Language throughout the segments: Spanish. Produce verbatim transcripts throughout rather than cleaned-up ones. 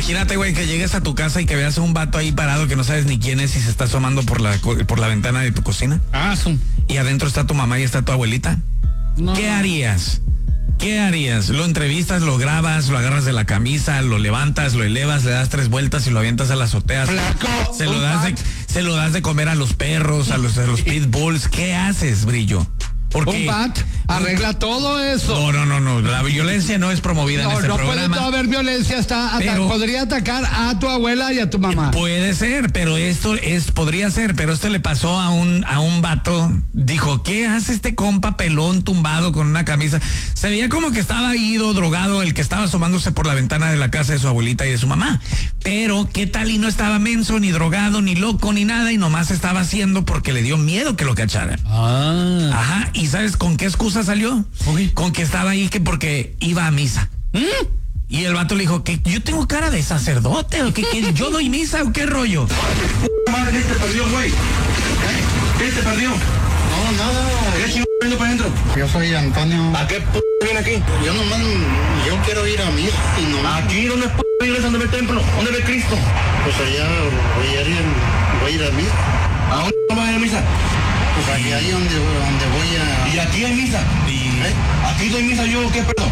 Imagínate, güey, que llegues a tu casa y que veas a un vato ahí parado que no sabes ni quién es y se está asomando por la, por la ventana de tu cocina. Ah, son. Y adentro está tu mamá y está tu abuelita. No. ¿Qué harías? ¿Qué harías? ¿Lo entrevistas, lo grabas, lo agarras de la camisa, lo levantas, lo elevas, le das tres vueltas y lo avientas a la azotea? Flaco, se lo das de, se lo das de comer a los perros, a los, a los pitbulls. ¿Qué haces, Brillo? Porque un bat arregla todo eso. No, no, no, no. La violencia no es promovida no, en este no programa. No puede no haber violencia, hasta, hasta pero, podría atacar a tu abuela y a tu mamá. Puede ser, pero esto es, podría ser, pero esto le pasó a un, a un vato. Dijo, ¿qué hace este compa pelón tumbado con una camisa? Se veía como que estaba ido, drogado, el que estaba asomándose por la ventana de la casa de su abuelita y de su mamá. Pero, ¿qué tal? Y no estaba menso, ni drogado, ni loco, ni nada, y nomás estaba haciendo porque le dio miedo que lo cacharan. Ah. Ajá. ¿Y sabes con qué excusa salió? Okay. Con que estaba ahí que porque iba a misa. ¿Mm? Y el vato le dijo, que yo tengo cara de sacerdote, o que, que yo doy misa, o qué rollo. Madre, ¿qué te perdió, güey? ¿Qué te perdió? No, nada. ¿Qué chingo viendo para adentro? Yo soy Antonio. ¿A qué p viene aquí? Yo nomás, yo quiero ir a misa y no. Aquí, ¿dónde es p iglesia? ¿Dónde ve el templo? ¿Dónde ve Cristo? Pues allá voy a ir, voy a ir a misa. ¿A dónde vas a ir a misa? Pues aquí ahí donde, donde voy a... ¿Y aquí hay misa? Y... ¿Eh? ¿Aquí doy misa yo o qué, perdón?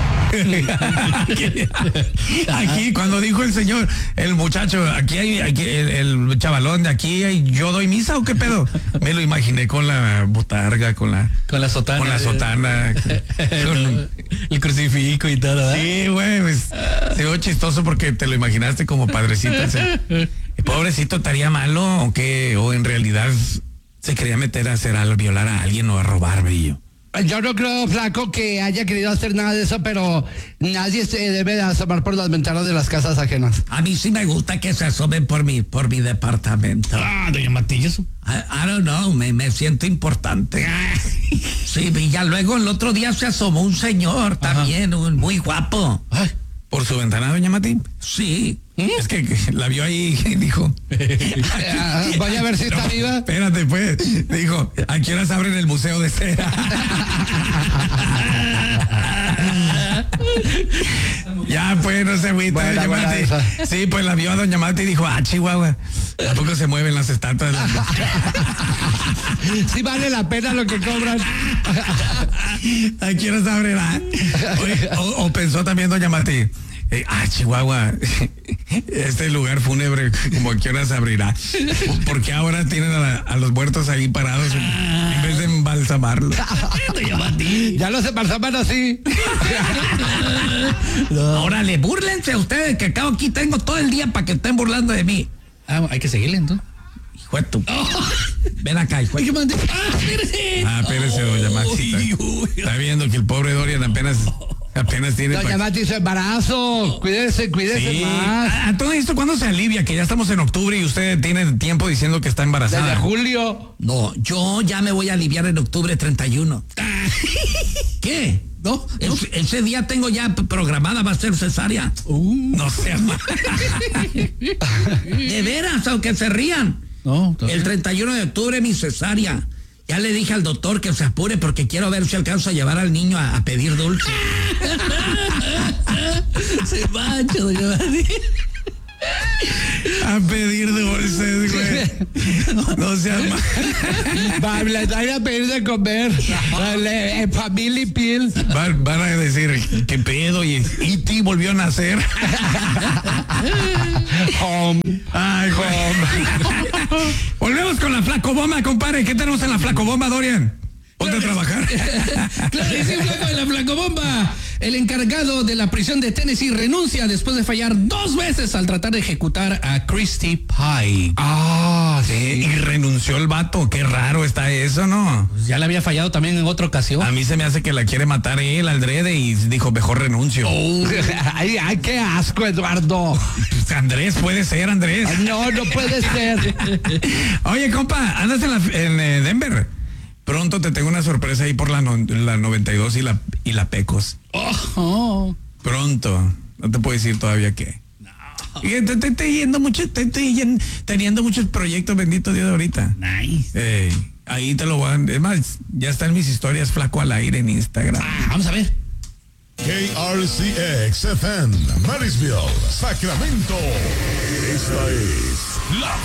aquí, aquí, cuando dijo el señor, el muchacho, aquí hay, aquí, el, el chavalón de aquí, hay, ¿yo doy misa o qué pedo? Me lo imaginé con la botarga, con la... Con la sotana. Con la sotana. con el crucifijo y todo, ¿verdad? Sí, güey, pues, se ve chistoso porque te lo imaginaste como padrecito. El pobrecito estaría malo o qué, o en realidad... se quería meter a hacer algo, violar a alguien o a robar, Brillo. Yo no creo, Flaco, que haya querido hacer nada de eso, pero nadie se debe de asomar por las ventanas de las casas ajenas. A mí sí me gusta que se asomen por mi, por mi departamento. Ah, doña Matillas. I, I don't know, me, me siento importante. Sí, y ya luego el otro día se asomó un señor también, un, muy guapo. Ay. ¿Por su ventana, doña Mati? Sí. ¿Mm? Es que la vio ahí y dijo... Voy a ver si está no, viva. Espérate, pues. Dijo, ¿a qué horas abren el museo de cera? Ya, pues, no se agüita, Buena, doña buena Mati. esa. Sí, pues la vio a doña Mati y dijo, ah, Chihuahua, ¿a poco se mueven las estatuas? Sí vale la pena lo que cobran. ¿A qué horas abren? Oye, o, o pensó también doña Mati, eh, ah, Chihuahua, este lugar fúnebre, como a qué horas abrirá. Porque ahora tienen a, la, a los muertos ahí parados en vez de embalsamarlos. Ya los embalsaman así. No. Órale, búrlense ustedes, que acá aquí tengo todo el día para que estén burlando de mí. Ah, hay que seguirle entonces. Hijo de tu... Oh. Ven acá, hijo de... Ah, espérese. Ah, espérese, doña Maxita. Está viendo que el pobre Dorian apenas... Apenas tiene... Doña Mati, su embarazo. Cuídese, cuídese sí. más. A, a todo esto, ¿cuándo se alivia? Que ya estamos en octubre y usted tiene tiempo diciendo que está embarazada. Desde julio. No, yo ya me voy a aliviar en octubre treinta y uno. ¿Qué? ¿No? ¿No? Ese, ese día tengo ya programada, va a ser cesárea. Uh. No sea mal. De veras, aunque se rían. No, el treinta y uno de octubre mi cesárea. Ya le dije al doctor que se apure porque quiero ver si alcanzo a llevar al niño a, a pedir dulce. Se mancha, doña Mati. A pedir dulces, güey. No, no seas mal. Va, les voy a pedir de comer. Vale, en Family Pills. Van, van a decir, ¿qué pedo? Y E T volvió a nacer. Home. Ay, home. Volvemos con la flacobomba, compadre. ¿Qué tenemos en la flacobomba, Dorian? Ponte a trabajar. Claro que sí, flaco, de la flacobomba. El encargado de la prisión de Tennessee renuncia después de fallar dos veces al tratar de ejecutar a Christy Pike. Ah, sí. Y renunció el vato. Qué raro está eso, ¿no? Pues ya le había fallado también en otra ocasión. A mí se me hace que la quiere matar él, Aldrede, y dijo, mejor renuncio. Oh. Ay, ay, qué asco, Eduardo. Pues Andrés, puede ser, Andrés. Ay, no, no puede ser. Oye, compa, andas en, la, en eh, Denver. Pronto te tengo una sorpresa ahí por la, no, la noventa y dos y la, y la Pecos. Oh, oh. Pronto. No te puedo decir todavía qué. No. Y te, te, te yendo mucho, te, te yendo, teniendo muchos proyectos, bendito Dios de ahorita. Nice. Eh, ahí te lo van. Es más, ya están mis historias flaco al aire en Instagram. Ah, vamos a ver. K R C X F M, Marysville, Sacramento. Esta es la